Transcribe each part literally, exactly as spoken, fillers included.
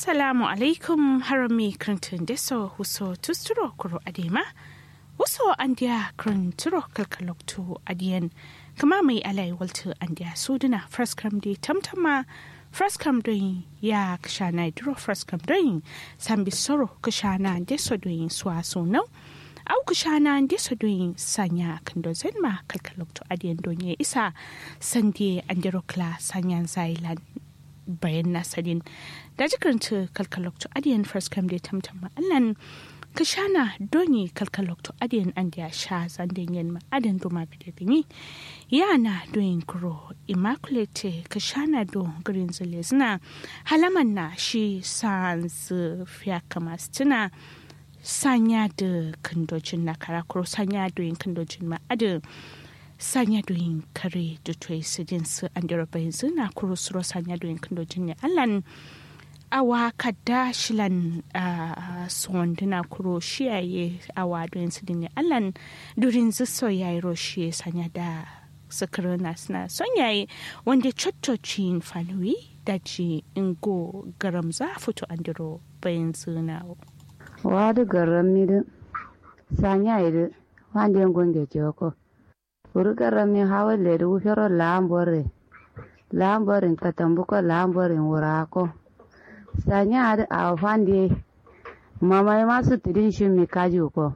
Assalamu alaikum harami krantun deso huso tusturo kuro adema. Huso andia kranturo kalkaloktu adiyan. Kama mai alai waltu andia suduna fraskam di tamtama. Fraskam doin ya kashana duro fraskam doin. Sambi soro kashana deso doin suaso no. Au kashana deso doin sanya kando zenma kalkaloktu adiyan donye isa. Sandie andirokla sanyan zailan. Bayan nasadin da jikaranta kalkalokto adiyan first come da tamtama allan kashana doni kalkalokto adiyan an da sha zandin yin ma'adan doma gade gani yana doyin kuro immaculate kashana do green zilezina halaman na shi sans fiya kama stina sanya da kandojin na karakuro sanya doyin kandojin ma'adan sanya doyin kare da toyi sidin su an dira bayan zina kuro suro sanya doyin kandojin ne allan awa kada shilan suwan dina kuro shiyaye awa doyin sidin ne allan durin ziso yayi roshi sanya da sakar na suna son yayi wanda cottocin fanuwi da ji ingo garam za fito an diro bayan zina wadu garam ni da sanya yi wanda yin gunge ko Urugarami hawa le du fero lambore lamborin katambuko lamborin wurako sanya ad afandi mama masu tidin shin mi kaji ko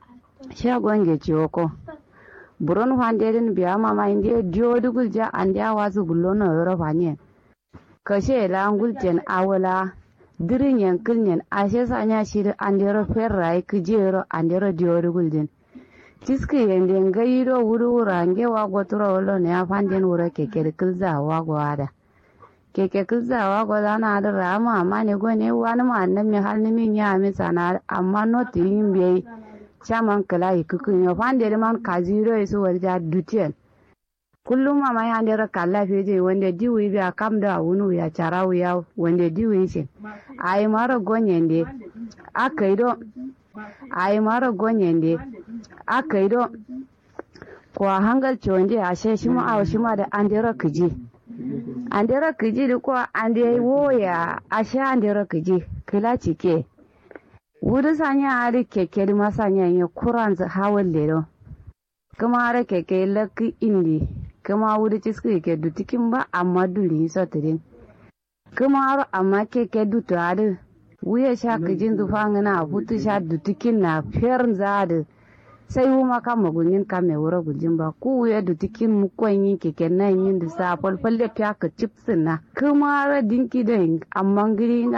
shagon ge cioko buron handedin biya mama inde dio dugul ja andia wazu gullono yoro fanye kashe langul ten awala dirin yankilnyen ashe sanya shi andero ferrai kijero andero dio dugul din Tiski yende ngayiro wuru range wago tura wolo ne afanden wura keke kilza wago ada keke kilza wago dana ada rama amma ne go ne wani ma annan mi hal ni min ya mi sana amma no tin be chaman kala ikukun yo fande man kaziro isu warja dutien kullum mama ya ndera kala feje wanda diwi bi akam da wunu ya charawu ya wanda diwi shi ai mara gonyende akaido ai mara gonyende aka yi don kuwa hangar ciwonje a shi shi ma'a shi ma da an dera kiji an dera kiji da kuwa an da yi woya a shi an dera kiji kila cike wuri sanya hari keke da masanya yi kuran hawan lero kuma hari keke laki indi kuma wuri ciski ke dutikin ba amma duli sotirin kuma hari amma keke dutu hari wuya sha kijin zufangana hutu sha dutikin na fiyar zada sai wuma kama gunyin kame wura gujin ba ku ya da tikin mukon yin keke nan yin da sa falfalle fiya ka chipsin na kuma ra dinki da amma giri